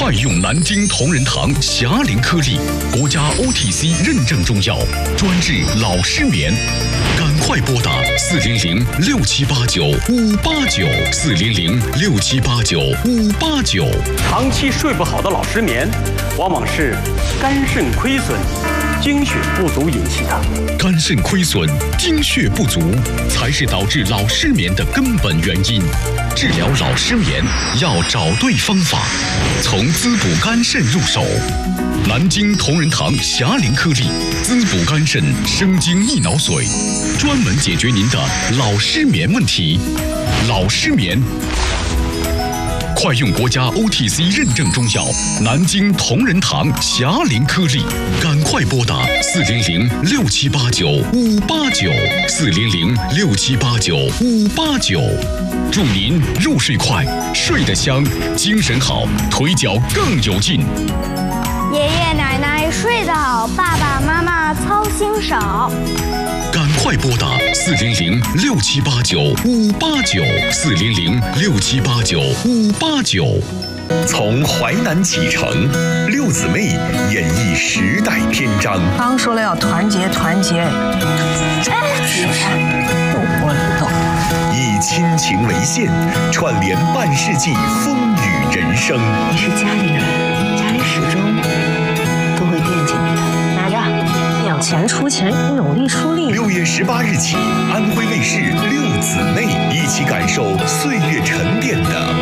快用南京同仁堂霞灵颗粒，国家 OTC 认证中药，专治老失眠。赶快拨打400-6789589，400-6789589。 长期睡不好的老失眠，往往是肝肾亏损、精血不足引起的。 肝肾亏损、精血不足，才是导致老失眠的根本原因。治疗老失眠要找对方法，从滋补肝肾入手。南京同仁堂霞灵颗粒，滋补肝肾、生津益脑髓，专门解决您的老失眠问题。老失眠，快用国家 OTC 认证中药南京同仁堂霞灵颗粒，赶快拨打400-6789589，400-6789589。祝您入睡快，睡得香，精神好，腿脚更有劲。 爷爷奶奶睡得好，爸爸妈妈操心少。 赶快拨打400-6789589，400-6789589。从淮南启程，六姊妹演绎时代篇章。 刚说了要团结， 以亲情为线，串联半世纪风雨人生。 你是家里人，家里始终都会惦记你的。拿着，养钱出钱，努力出力。 6月18日起，安徽卫视六姊妹一起感受岁月沉淀的